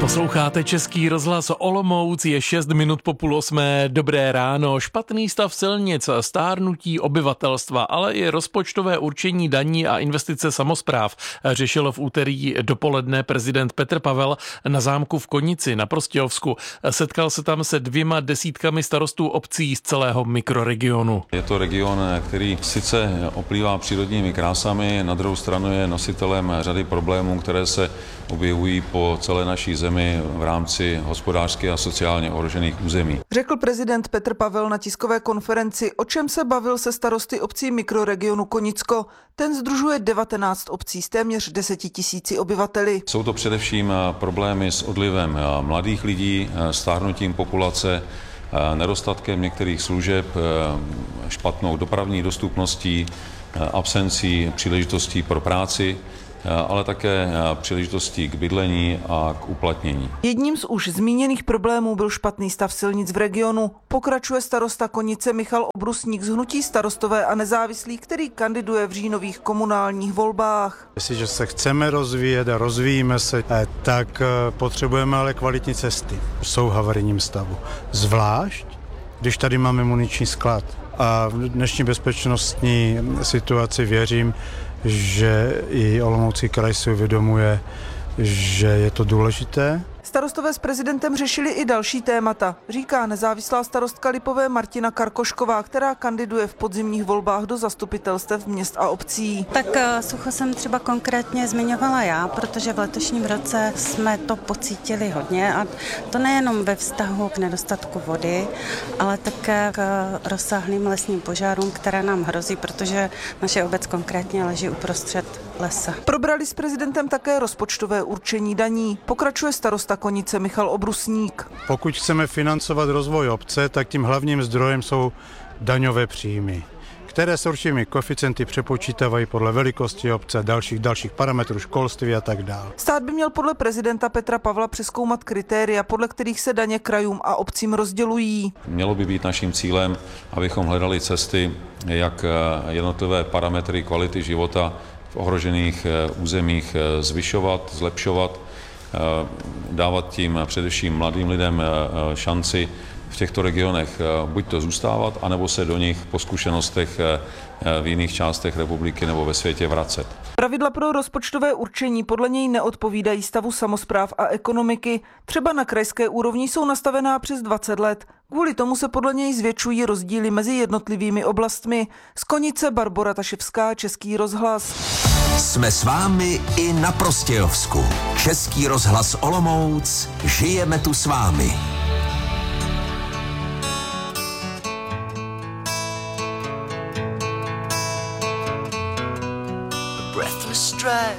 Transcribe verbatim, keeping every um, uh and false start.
Posloucháte Český rozhlas Olomouc, je šest minut po půl osmé. Dobré ráno. Špatný stav silnic, stárnutí obyvatelstva, ale i rozpočtové určení daní a investice samospráv řešil v úterý dopoledne prezident Petr Pavel na zámku v Konici na Prostějovsku. Setkal se tam se dvěma desítkami starostů obcí z celého mikroregionu. Je to region, který sice oplývá přírodními krásami, na druhou stranu je nositelem řady problémů, které se objevují po celé naší zemi v rámci hospodářsky a sociálně ohrožených území. Řekl prezident Petr Pavel na tiskové konferenci, o čem se bavil se starosty obcí mikroregionu Konicko. Ten sdružuje devatenáct obcí s téměř deseti tisíci obyvateli. Jsou to především problémy s odlivem mladých lidí, stárnutím populace, nedostatkem některých služeb, špatnou dopravní dostupností, absencí příležitostí pro práci, ale také příležitostí k bydlení a k uplatnění. Jedním z už zmíněných problémů byl špatný stav silnic v regionu. Pokračuje starosta Konice Michal Obrusník z hnutí Starostové a nezávislí, který kandiduje v říjnových komunálních volbách. Jestliže se chceme rozvíjet a rozvíjíme se, tak potřebujeme ale kvalitní cesty. Jsou v havarijním stavu. Zvlášť, když tady máme muniční sklad. A v dnešní bezpečnostní situaci věřím, že i Olomoucký kraj si uvědomuje, že je to důležité. Starostové s prezidentem řešili i další témata, říká nezávislá starostka Lipové Martina Karkošková, která kandiduje v podzimních volbách do zastupitelstev měst a obcí. Tak sucho jsem třeba konkrétně zmiňovala já, protože v letošním roce jsme to pocítili hodně a to nejenom ve vztahu k nedostatku vody, ale také k rozsáhlým lesním požárům, které nám hrozí, protože naše obec konkrétně leží uprostřed lesa. Probrali s prezidentem také rozpočtové určení daní. Pokračuje starosta Konice Michal Obrusník. Pokud chceme financovat rozvoj obce, tak tím hlavním zdrojem jsou daňové příjmy, které s určitými koeficienty přepočítávají podle velikosti obce a dalších, dalších parametrů školství a tak dále. Stát by měl podle prezidenta Petra Pavla přezkoumat kritéria, podle kterých se daně krajům a obcím rozdělují. Mělo by být naším cílem, abychom hledali cesty, jak jednotlivé parametry kvality života v ohrožených územích zvyšovat, zlepšovat, dávat tím především mladým lidem šanci v těchto regionech buď to zůstávat, anebo se do nich po zkušenostech v jiných částech republiky nebo ve světě vracet. Pravidla pro rozpočtové určení podle něj neodpovídají stavu samospráv a ekonomiky. Třeba na krajské úrovni jsou nastavená přes dvacet let. Kvůli tomu se podle něj zvětšují rozdíly mezi jednotlivými oblastmi. Z Konice Barbora Taševská, Český rozhlas. Jsme s vámi i na Prostějovsku. Český rozhlas Olomouc, žijeme tu s vámi. Breathless stride